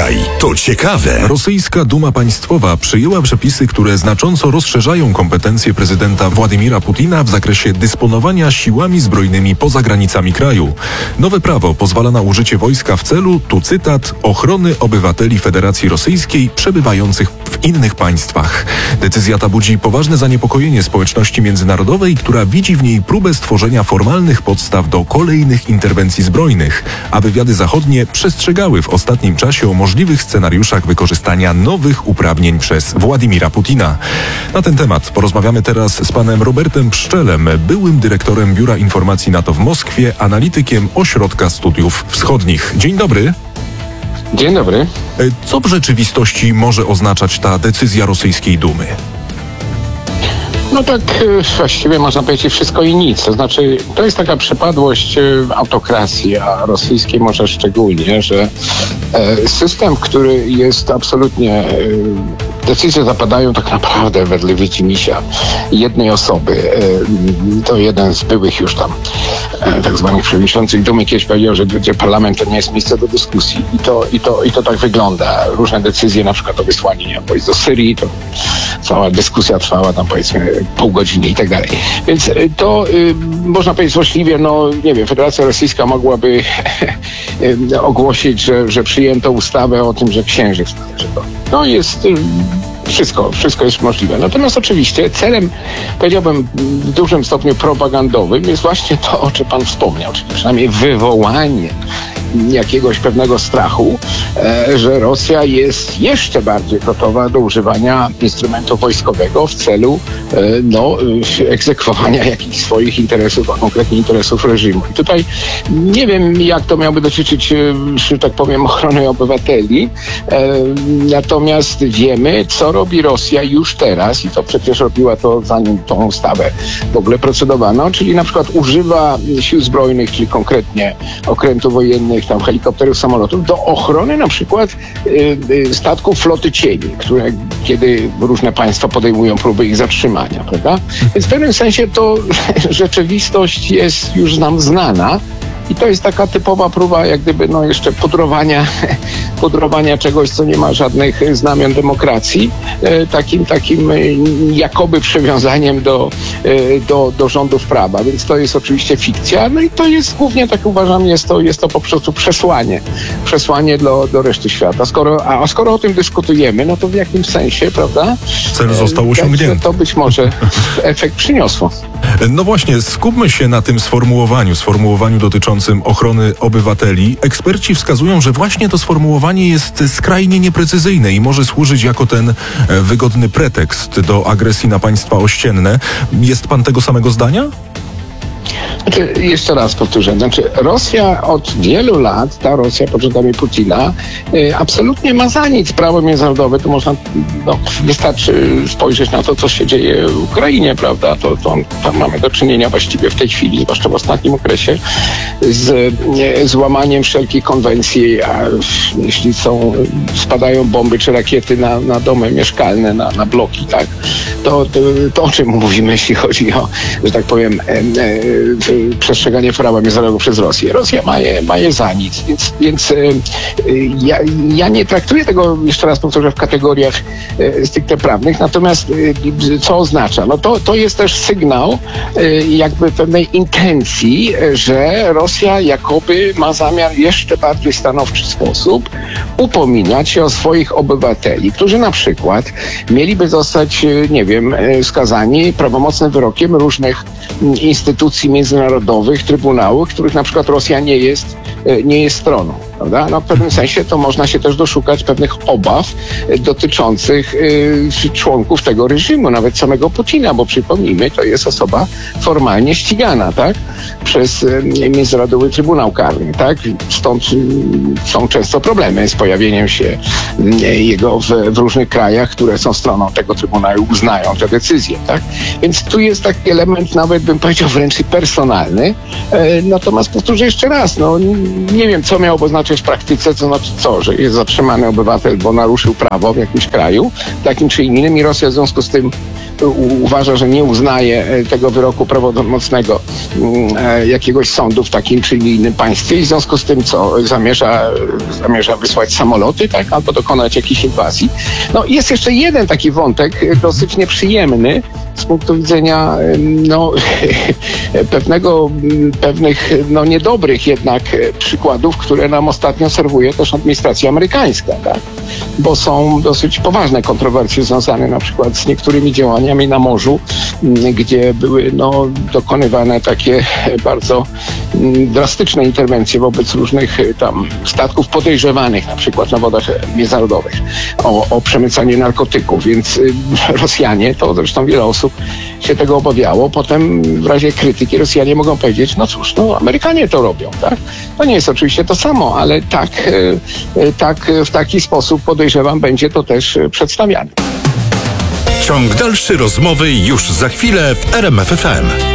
Poczekaj, to ciekawe. Rosyjska Duma Państwowa przyjęła przepisy, które znacząco rozszerzają kompetencje prezydenta Władimira Putina w zakresie dysponowania siłami zbrojnymi poza granicami kraju. Nowe prawo pozwala na użycie wojska w celu, tu cytat, ochrony obywateli Federacji Rosyjskiej przebywających w innych państwach. Decyzja ta budzi poważne zaniepokojenie społeczności międzynarodowej, która widzi w niej próbę stworzenia formalnych podstaw do kolejnych interwencji zbrojnych, a wywiady zachodnie przestrzegały w ostatnim czasie o możliwych scenariuszach wykorzystania nowych uprawnień przez Władimira Putina. Na ten temat porozmawiamy teraz z panem Robertem Pszczelem, byłym dyrektorem Biura Informacji NATO w Moskwie, analitykiem Ośrodka Studiów Wschodnich. Dzień dobry. Dzień dobry. Co w rzeczywistości może oznaczać ta decyzja rosyjskiej Dumy? No tak właściwie można powiedzieć wszystko i nic. To znaczy, to jest taka przypadłość autokracji, a rosyjskiej może szczególnie, że system, który jest absolutnie... Decyzje zapadają tak naprawdę wedle widzimisię jednej osoby. To jeden z byłych już tam tak zwanych przewodniczących Dumy kiedyś powiedział, że parlament to nie jest miejsce do dyskusji. I to tak wygląda. Różne decyzje, na przykład o wysłaniu wojsk do Syrii, to cała dyskusja trwała tam powiedzmy pół godziny i tak dalej. Więc to można powiedzieć złośliwie, no nie wiem, Federacja Rosyjska mogłaby ogłosić, że przyjęto ustawę o tym, że księżyc należy do. To jest wszystko jest możliwe. Natomiast oczywiście celem, powiedziałbym, w dużym stopniu propagandowym jest właśnie to, o czym pan wspomniał, czyli przynajmniej wywołanie jakiegoś pewnego strachu, że Rosja jest jeszcze bardziej gotowa do używania instrumentu wojskowego w celu egzekwowania jakichś swoich interesów, a konkretnie interesów reżimu. I tutaj nie wiem, jak to miałoby dotyczyć, że tak powiem, ochrony obywateli, natomiast wiemy, co robi Rosja już teraz i to przecież robiła to zanim tą ustawę w ogóle procedowano, czyli na przykład używa sił zbrojnych, czyli konkretnie okrętów wojennych, tam helikopterów, samolotów, do ochrony na przykład statków floty cieni, które kiedy różne państwa podejmują próby ich zatrzymania, prawda? Więc w pewnym sensie to rzeczywistość jest już nam znana. I to jest taka typowa próba jak gdyby jeszcze pudrowania czegoś, co nie ma żadnych znamion demokracji, takim jakoby przywiązaniem do rządów prawa. Więc to jest oczywiście fikcja. No i to jest głównie, tak uważam, jest to po prostu przesłanie do reszty świata. Skoro o tym dyskutujemy, no to w jakimś sensie, prawda? Cel został osiągnięty. To być może efekt przyniosło. No właśnie, skupmy się na tym sformułowaniu dotyczącym ochrony obywateli. Eksperci wskazują, że właśnie to sformułowanie jest skrajnie nieprecyzyjne i może służyć jako ten wygodny pretekst do agresji na państwa ościenne. Jest pan tego samego zdania? Jeszcze raz powtórzę. Rosja od wielu lat, ta Rosja pod rządami Putina, absolutnie ma za nic prawo międzynarodowe. To wystarczy spojrzeć na to, co się dzieje w Ukrainie, prawda? Tam mamy do czynienia właściwie w tej chwili, zwłaszcza w ostatnim okresie, z złamaniem wszelkich konwencji, a jeśli spadają bomby czy rakiety na domy mieszkalne, na bloki, tak? To o czym mówimy, jeśli chodzi o, że tak powiem, przestrzeganie prawa międzynarodowego przez Rosję. Rosja ma je za nic, więc ja nie traktuję tego, jeszcze raz powtórzę, w kategoriach stricte prawnych, natomiast co oznacza? No to jest też sygnał jakby pewnej intencji, że Rosja jakoby ma zamiar jeszcze bardziej stanowczy sposób upominać się o swoich obywateli, którzy na przykład mieliby zostać, nie wiem, skazani prawomocnym wyrokiem różnych instytucji międzynarodowych, trybunałów, których na przykład Rosja nie jest stroną. Prawda? No, w pewnym sensie to można się też doszukać pewnych obaw dotyczących członków tego reżimu, nawet samego Putina, bo przypomnijmy, to jest osoba formalnie ścigana, tak? Przez Międzynarodowy Trybunał Karny, tak? Stąd są często problemy z pojawieniem się jego w różnych krajach, które są stroną tego Trybunału, uznają te decyzje, tak? Więc tu jest taki element, nawet bym powiedział wręcz personalny. Natomiast powtórzę jeszcze raz, nie wiem, co miałoby oznaczać przecież w praktyce to znaczy co, że jest zatrzymany obywatel, bo naruszył prawo w jakimś kraju, takim czy innym i Rosja w związku z tym uważa, że nie uznaje tego wyroku prawomocnego jakiegoś sądu w takim czy innym państwie i w związku z tym co? Zamierza wysłać samoloty, tak? Albo dokonać jakiejś inwazji. No jest jeszcze jeden taki wątek dosyć nieprzyjemny z punktu widzenia pewnych niedobrych jednak przykładów, które nam ostatnio serwuje też administracja amerykańska, tak? Bo są dosyć poważne kontrowersje związane na przykład z niektórymi działaniami na morzu, gdzie były dokonywane takie bardzo drastyczne interwencje wobec różnych tam statków podejrzewanych na przykład na wodach międzynarodowych o przemycanie narkotyków, więc Rosjanie, to zresztą wiele osób się tego obawiało, potem w razie krytyki Rosjanie mogą powiedzieć, no cóż, Amerykanie to robią, tak? To nie jest oczywiście to samo, ale tak w taki sposób podejrzewam będzie to też przedstawiane. Ciąg dalszy rozmowy już za chwilę w RMF FM.